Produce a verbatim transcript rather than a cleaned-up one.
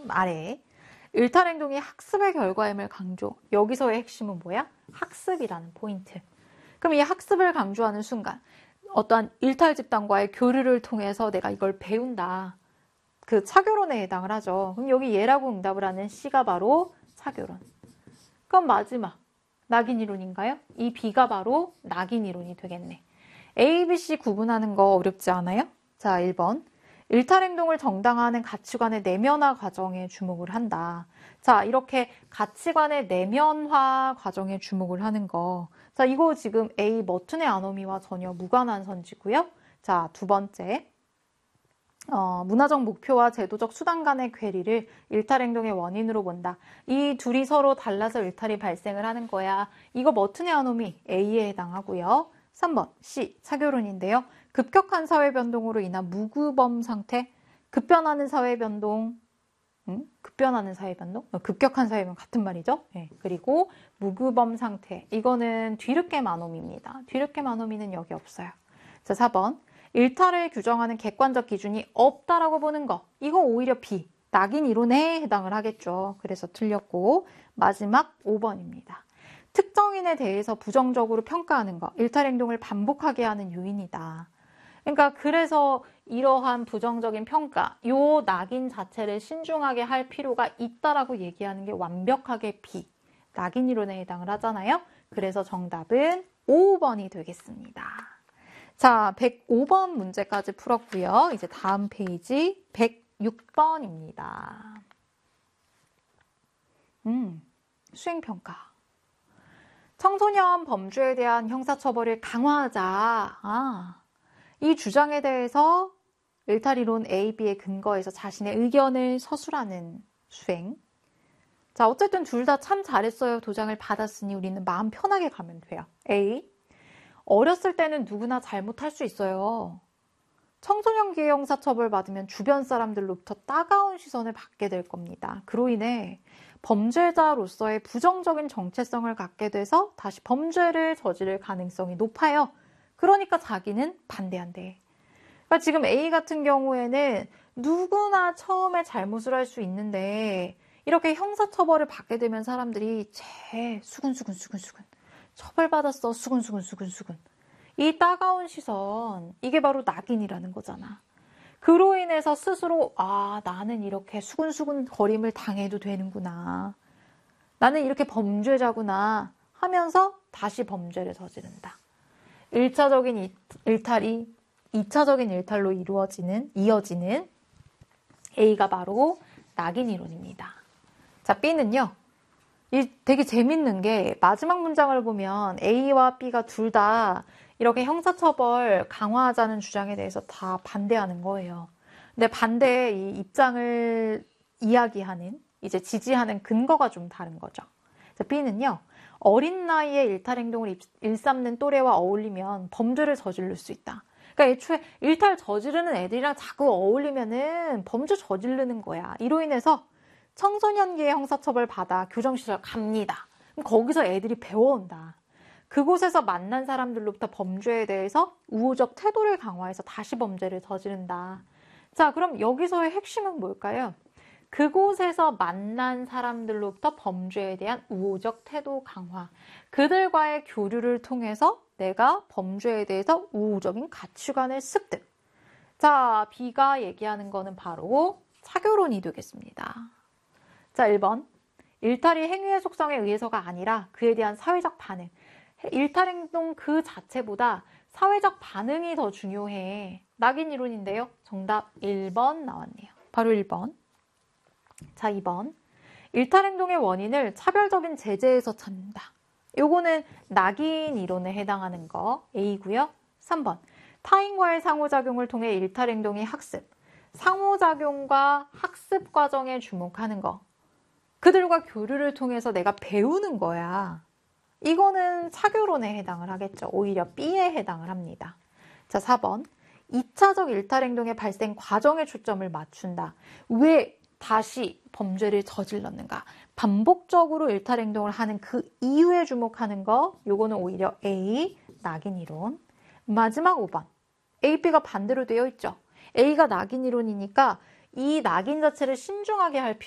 아래 일탈 행동이 학습의 결과임을 강조. 여기서의 핵심은 뭐야? 학습이라는 포인트. 그럼 이 학습을 강조하는 순간 어떠한 일탈 집단과의 교류를 통해서 내가 이걸 배운다. 그 차교론에 해당을 하죠. 그럼 여기 예라고 응답을 하는 C가 바로 차교론. 그럼 마지막 낙인 이론인가요? 이 B가 바로 낙인 이론이 되겠네. A, B, C 구분하는 거 어렵지 않아요? 자, 일 번. 일탈 행동을 정당화하는 가치관의 내면화 과정에 주목을 한다. 자, 이렇게 가치관의 내면화 과정에 주목을 하는 거. 자, 이거 지금 A 머튼의 아노미와 전혀 무관한 선지고요. 자, 두 번째. 어, 문화적 목표와 제도적 수단 간의 괴리를 일탈 행동의 원인으로 본다. 이 둘이 서로 달라서 일탈이 발생을 하는 거야. 이거 머튼의 아노미 A에 해당하고요. 삼 번 C 차교론인데요. 급격한 사회 변동으로 인한 무구범 상태, 급변하는 사회 변동, 음? 급변하는 사회 변동? 어, 급격한 사회 변동 같은 말이죠. 네. 그리고 무구범 상태, 이거는 뒤늦게 마노미입니다. 뒤늦게 마노미는 여기 없어요. 자, 사 번 일탈을 규정하는 객관적 기준이 없다라고 보는 거. 이거 오히려 B, 낙인 이론에 해당을 하겠죠. 그래서 틀렸고 마지막 오 번입니다. 특정인에 대해서 부정적으로 평가하는 거. 일탈 행동을 반복하게 하는 요인이다. 그러니까 그래서 이러한 부정적인 평가, 요 낙인 자체를 신중하게 할 필요가 있다라고 얘기하는 게 완벽하게 B, 낙인 이론에 해당을 하잖아요. 그래서 정답은 오 번이 되겠습니다. 자, 백오 번 문제까지 풀었고요. 이제 다음 페이지 백육 번입니다. 음, 수행평가. 청소년 범죄에 대한 형사처벌을 강화하자. 아, 이 주장에 대해서 일탈이론 A, B에 근거해서 자신의 의견을 서술하는 수행. 자, 어쨌든 둘 다 참 잘했어요. 도장을 받았으니 우리는 마음 편하게 가면 돼요. A. 어렸을 때는 누구나 잘못할 수 있어요. 청소년기의 형사처벌 받으면 주변 사람들로부터 따가운 시선을 받게 될 겁니다. 그로 인해 범죄자로서의 부정적인 정체성을 갖게 돼서 다시 범죄를 저지를 가능성이 높아요. 그러니까 자기는 반대한대. 그러니까 지금 A 같은 경우에는 누구나 처음에 잘못을 할 수 있는데 이렇게 형사처벌을 받게 되면 사람들이 쟤 수근수근 수근수근 처벌받았어 수근수근 수근수근 이 따가운 시선, 이게 바로 낙인이라는 거잖아. 그로 인해서 스스로 아, 나는 이렇게 수근수근 거림을 당해도 되는구나. 나는 이렇게 범죄자구나 하면서 다시 범죄를 저지른다. 일 차적인 일탈이 이 차적인 일탈로 이루어지는, 이어지는 A가 바로 낙인 이론입니다. 자, B는요. 이 되게 재밌는 게 마지막 문장을 보면 A와 B가 둘 다 이렇게 형사처벌 강화하자는 주장에 대해서 다 반대하는 거예요. 근데 반대의 이 입장을 이야기하는, 이제 지지하는 근거가 좀 다른 거죠. 자, B는요. 어린 나이에 일탈 행동을 일삼는 또래와 어울리면 범죄를 저지를 수 있다. 그러니까 애초에 일탈 저지르는 애들이랑 자꾸 어울리면은 범죄 저지르는 거야. 이로 인해서 청소년기의 형사처벌 받아 교정시설 갑니다. 그럼 거기서 애들이 배워온다. 그곳에서 만난 사람들로부터 범죄에 대해서 우호적 태도를 강화해서 다시 범죄를 저지른다. 자, 그럼 여기서의 핵심은 뭘까요? 그곳에서 만난 사람들로부터 범죄에 대한 우호적 태도 강화. 그들과의 교류를 통해서 내가 범죄에 대해서 우호적인 가치관을 습득. 자, B가 얘기하는 거는 바로 차교론이 되겠습니다. 자, 일 번. 일탈이 행위의 속성에 의해서가 아니라 그에 대한 사회적 반응. 일탈 행동 그 자체보다 사회적 반응이 더 중요해. 낙인 이론인데요. 정답 일 번 나왔네요. 바로 일 번. 자, 이 번. 일탈 행동의 원인을 차별적인 제재에서 찾는다. 요거는 낙인 이론에 해당하는 거 A고요. 삼 번. 타인과의 상호작용을 통해 일탈 행동의 학습. 상호작용과 학습 과정에 주목하는 거. 그들과 교류를 통해서 내가 배우는 거야. 이거는 차교론에 해당을 하겠죠. 오히려 B에 해당을 합니다. 자, 사 번. 이 차적 일탈 행동의 발생 과정에 초점을 맞춘다. 왜 다시 범죄를 저질렀는가? 반복적으로 일탈 행동을 하는 그 이유에 주목하는 거. 요거는 오히려 A, 낙인 이론. 마지막 오 번. A, B가 반대로 되어 있죠. A가 낙인 이론이니까 이 낙인 자체를 신중하게 할 필요